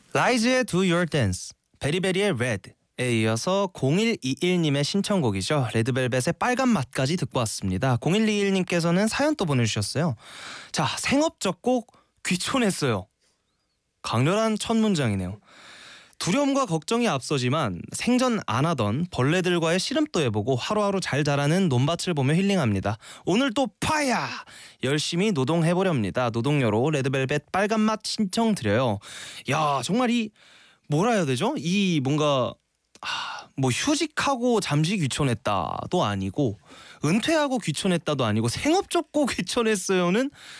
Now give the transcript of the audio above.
라이즈의 Do Your Dance, 베리베리의 Red에 이어서 0121님의 신청곡이죠. 레드벨벳의 빨간 맛까지 듣고 왔습니다. 0121님께서는 사연 또 보내주셨어요. 자, 생업적 곡 귀촌했어요. 강렬한 첫 문장이네요. 두려움과 걱정이 앞서지만 생전 안 하던 벌레들과의 씨름도 해보고 하루하루 잘 자라는 논밭을 보며 힐링합니다. 오늘 또 파야! 열심히 노동해보렵니다. 노동요로 레드벨벳 빨간맛 신청드려요. 야, 정말 이 뭐라 해야 되죠? 이 뭔가 뭐 휴직하고 잠시 귀촌했다도 아니고 은퇴하고 귀촌했다도 아니고 생업적고 귀촌했어요는